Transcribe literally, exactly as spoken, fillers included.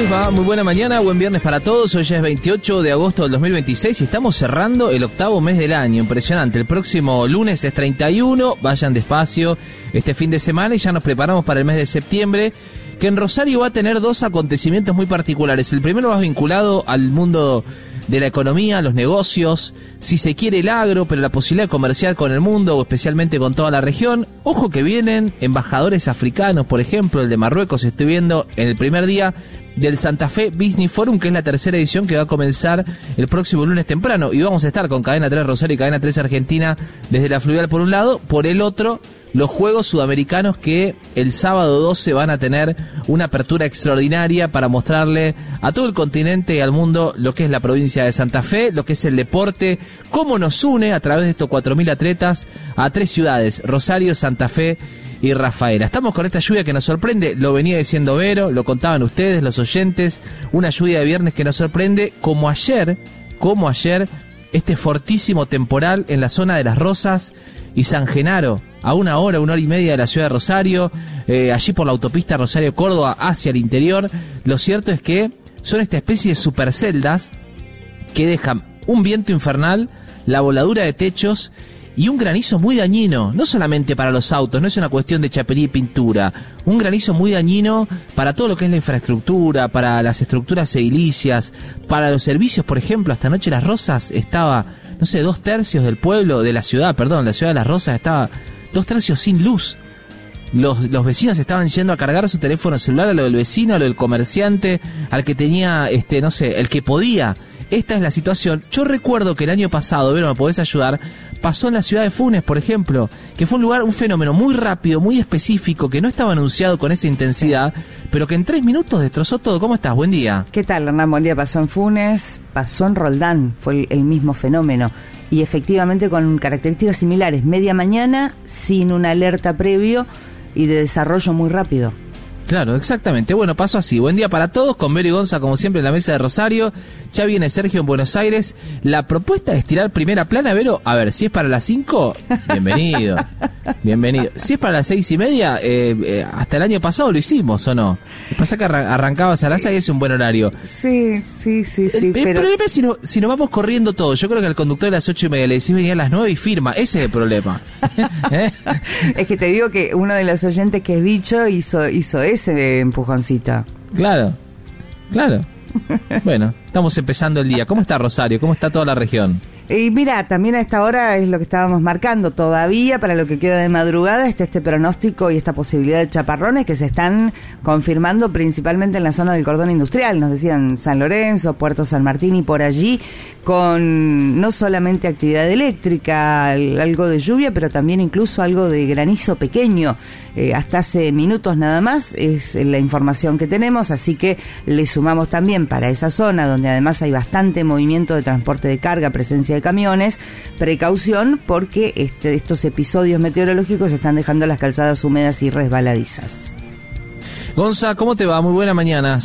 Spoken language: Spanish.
les va? Muy buena mañana, buen viernes para todos. Hoy ya es veintiocho de agosto del dos mil veintiséis y estamos cerrando el octavo mes del año. Impresionante. El próximo lunes es treinta y uno. Vayan despacio este fin de semana y ya nos preparamos para el mes de septiembre, que en Rosario va a tener dos acontecimientos muy particulares. El primero va vinculado al mundo de la economía, los negocios, si se quiere el agro, pero la posibilidad comercial con el mundo o especialmente con toda la región. Ojo que vienen embajadores africanos, por ejemplo, el de Marruecos, estoy viendo en el primer día del Santa Fe Business Forum, que es la tercera edición que va a comenzar el próximo lunes temprano, y vamos a estar con Cadena tres Rosario y Cadena tres Argentina desde la Fluvial por un lado, por el otro los Juegos Sudamericanos, que el sábado doce van a tener una apertura extraordinaria para mostrarle a todo el continente y al mundo lo que es la provincia de Santa Fe, lo que es el deporte, cómo nos une a través de estos cuatro mil atletas a tres ciudades, Rosario, Santa Fe y Rafaela. Estamos con esta lluvia que nos sorprende, lo venía diciendo Vero, lo contaban ustedes, los oyentes, una lluvia de viernes que nos sorprende, como ayer, como ayer, este fortísimo temporal en la zona de Las Rosas y San Genaro, a una hora, una hora y media de la ciudad de Rosario, eh, allí por la autopista Rosario-Córdoba hacia el interior. Lo cierto es que son esta especie de superceldas que dejan un viento infernal, la voladura de techos y un granizo muy dañino, no solamente para los autos, no es una cuestión de chapería y pintura, un granizo muy dañino para todo lo que es la infraestructura, para las estructuras edilicias, para los servicios. Por ejemplo, hasta anoche Las Rosas estaba, no sé, dos tercios del pueblo, de la ciudad, perdón, la ciudad de Las Rosas estaba dos tercios sin luz. Los, los vecinos estaban yendo a cargar su teléfono celular, a lo del vecino, a lo del comerciante, al que tenía, este, no sé, el que podía. Esta es la situación. Yo recuerdo que el año pasado, Vero, ¿me podés ayudar? Pasó en la ciudad de Funes, por ejemplo, que fue un lugar, un fenómeno muy rápido, muy específico, que no estaba anunciado con esa intensidad, pero que en tres minutos destrozó todo. ¿Cómo estás? Buen día. ¿Qué tal, Hernán? Buen día. Pasó en Funes, pasó en Roldán, fue el, el mismo fenómeno. Y efectivamente con características similares. Media mañana, sin una alerta previo y de desarrollo muy rápido. Claro, exactamente. Bueno, paso así. Buen día para todos, con Vero y Gonza como siempre en la mesa de Rosario. Ya viene Sergio en Buenos Aires. La propuesta es tirar primera plana, Vero. A ver, si es para las cinco, bienvenido. Bienvenido. Si es para las seis y media, eh, eh, hasta el año pasado lo hicimos, ¿o no? Lo que pasa es que arran- arrancabas a las seis y es un buen horario. Sí, sí, sí, sí. El, pero... el problema es si, no, si nos vamos corriendo todos. Yo creo que al conductor de las ocho y media le decís venir a las nueve y firma. Ese es el problema. ¿Eh? Es que te digo que uno de los oyentes que es bicho hizo, hizo ese empujoncito. Claro, claro. Bueno, estamos empezando el día. ¿Cómo está Rosario? ¿Cómo está toda la región? Y mira, también a esta hora es lo que estábamos marcando. Todavía para lo que queda de madrugada está este pronóstico y esta posibilidad de chaparrones que se están confirmando principalmente en la zona del cordón industrial. Nos decían San Lorenzo, Puerto San Martín y por allí, con no solamente actividad eléctrica, algo de lluvia, pero también incluso algo de granizo pequeño. Eh, hasta hace minutos nada más es la información que tenemos, así que le sumamos también para esa zona donde además hay bastante movimiento de transporte de carga, presencia de camiones, precaución porque este, estos episodios meteorológicos están dejando las calzadas húmedas y resbaladizas. Gonza, ¿cómo te va? Muy buena mañana.